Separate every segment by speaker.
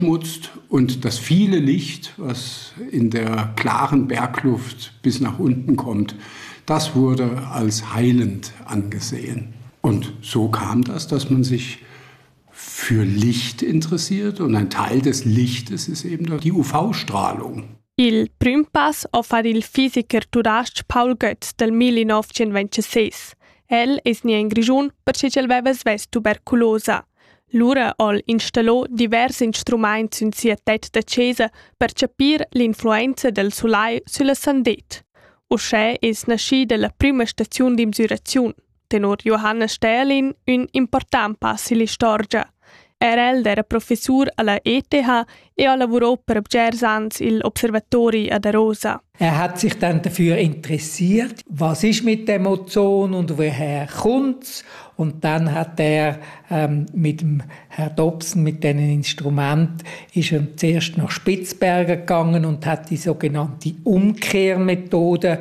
Speaker 1: Schmutz und das viele Licht, was in der klaren Bergluft bis nach unten kommt, das wurde als heilend angesehen. Und so kam das, dass man sich für Licht interessiert und ein Teil des Lichtes ist eben die UV-Strahlung.
Speaker 2: Il prim pass ha fatto il fisiker tudastg Paul Götz del 1926. El es ni in Grigiun perché aveva svess tuberculosa. Lura ha installò diversi instrumenti in sia tet da cesa per capire l'influenza del solai sulla sandet. Usce es nascida la prima stazione di misurazione. Tenor Johannes Sterlin un important pass in storia. El era professor alla ETH e ha lavorato per Gersans il Observatori ad Arosa.
Speaker 3: Hat sich dann dafür interessiert, was ist mit dem Ozon und woher kommt's? Und dann hat mit dem Herr Dobson, mit diesen Instrumenten, ist zuerst nach Spitzbergen gegangen und hat die sogenannte Umkehrmethode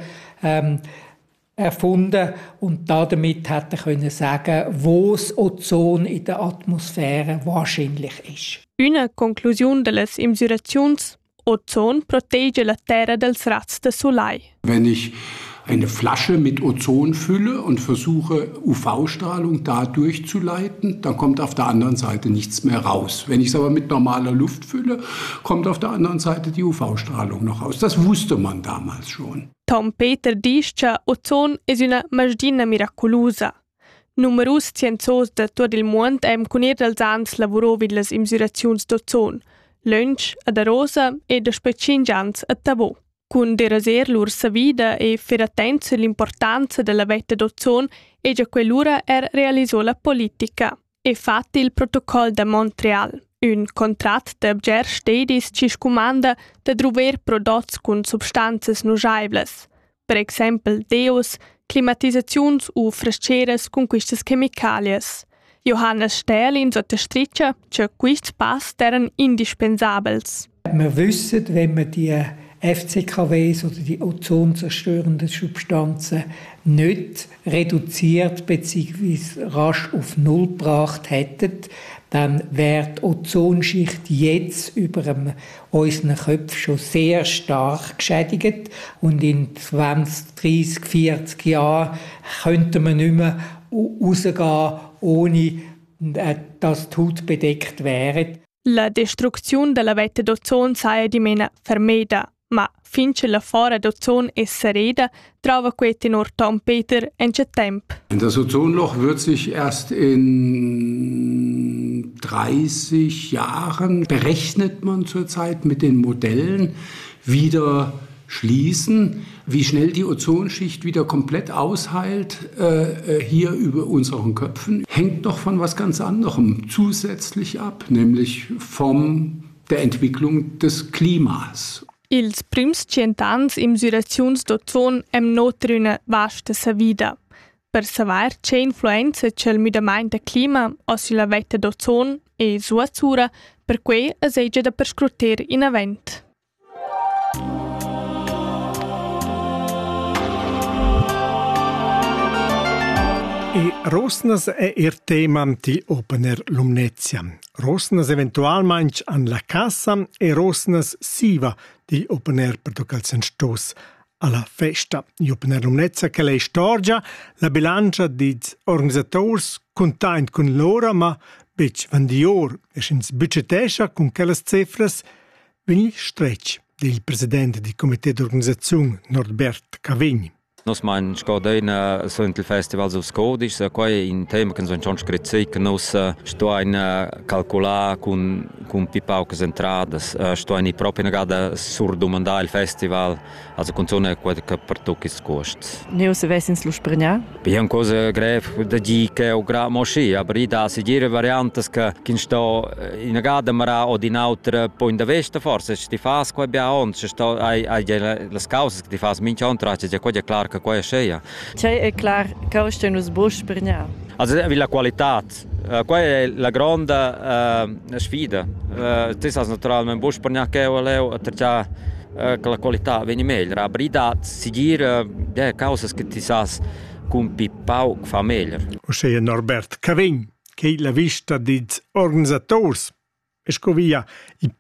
Speaker 3: erfunden und damit hat er können sagen, wo das Ozon in der Atmosphäre wahrscheinlich ist.
Speaker 2: Una conclusione delles imsurazions: Ozon protege la Terra dels rats de solai.
Speaker 1: Wenn ich eine Flasche mit Ozon fülle und versuche, UV-Strahlung da durchzuleiten, dann kommt auf der anderen Seite nichts mehr raus. Wenn ich es aber mit normaler Luft fülle, kommt auf der anderen Seite die UV-Strahlung noch raus. Das wusste man damals schon.
Speaker 2: Tom Peter dice che Ozon è una masdina miracolosa. Numerus scienzos da tutto il mondo hanno con dels ans lavoro vid las imsurazions d'Ozon. Lunch ad Arosa e da specingians a Tavò. Con deraser lur sa vida e fer attenzione all'importanza della vetta d'Ozon e già quell'ora realizzò la politica e fatti il protocollo da Montreal, un contratto da Abger Stedis ci scomanda da trover prodotti con substanze nuocevoli, per esempio deos, climatizzazioni o fresceres con queste chemicalies. Johannes Sterlin sottostreccia che questi passi erano indispensabili.
Speaker 3: Wir wissen, wenn man die FCKWs oder die ozonzerstörenden Substanzen nicht reduziert bzw. rasch auf Null gebracht hätten, dann wäre die Ozonschicht jetzt über unseren Köpfen schon sehr stark geschädigt und in 20, 30, 40 Jahren könnte man nicht mehr rausgehen, ohne dass die Haut bedeckt wäre.
Speaker 2: La destruzione della vetta d'ozon saja di mena fermeda, ma finché la fora d'ozon è sereda, trova quei tenor Tom Peter in tempo.
Speaker 1: Das Ozonloch wird sich erst in 30 Jahren, berechnet man zurzeit mit den Modellen, wieder schließen. Wie schnell die Ozonschicht wieder komplett ausheilt, hier über unseren Köpfen, hängt noch von was ganz anderem zusätzlich ab, nämlich von der Entwicklung des Klimas.
Speaker 2: Ils prims 100 ans imsuraziuns d'ozon hem noter una vasta sa vida. Per savoir c'è influenza c'è il mudament del clima o sulla vetta d'ozon e sua zura, per cui es egia da perscruter in avent.
Speaker 4: E Rosnas è il tema di Opener Lumnezia. Rosnas eventualmente an la cassa e Rosnas siva di Opener per toccarsi stos alla festa. Di Opener Lumnezia che lei storgia la bilancia di organizzatori content con loro, ma bec vandior e sins budgetescia con quelle cifras veni stretch del presidente del comité d'organizzazione Norbert Cavegni.
Speaker 5: Nos mein scodeina sunt il festival sus codis, quai in tema che son scritzi che nos sto in calcola con pipaucas entradas, sto in proprio negada sur domanda il festival, also con zone quad che per tocchis cost.
Speaker 6: Neus avessins lo sprigna?
Speaker 5: Bien cosa greve da di che o gra mosci, aber i da sigire variantes che sto in negada mara o di un'altra point de vista forse sti fas qua bia on, sto ai le cause che ti fas mincha on trace, già qua clar che qua è sceia.
Speaker 6: C'è è clar che sto in sbush per gnà.
Speaker 5: Also la qualità, qua è la grande sfida. Ti sa naturalmente bush per gnà che o già che la qualità viene meglio, aber da sigir de cause che ti sa con pipau fa meglio.
Speaker 4: O sei Norbert Cavegn che la vista di organizzatori e scovia i